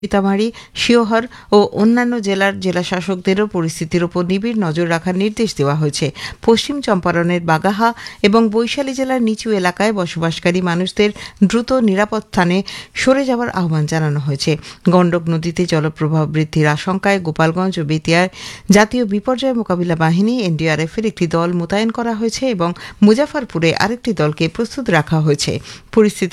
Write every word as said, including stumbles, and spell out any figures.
সীতামারি, শিওহর ও অন্যান্য জেলার জেলাশাসকদেরও পরিস্থিতির ওপর নিবিড় নজর রাখার নির্দেশ দেওয়া হয়েছে। পশ্চিম চম্পারণের বাগাহা এবং বৈশালী জেলার নিচু এলাকায় বসবাসকারী মানুষদের দ্রুত নিরাপদ স্থানে সরে যাওয়ার আহ্বান জানানো হয়েছে। গণ্ডক নদীতে জলপ্রবাহ বৃদ্ধির আশঙ্কায় গোপালগঞ্জ ও বেতিয়ায় জাতীয় বিপর্যয় মোকাবিলা বাহিনী এনডিআরএফ এর একটি দল মোতায়েন করা হয়েছে এবং মুজাফরপুরে আরেকটি দলকে প্রস্তুত রাখা হয়েছে। পরিস্থিতি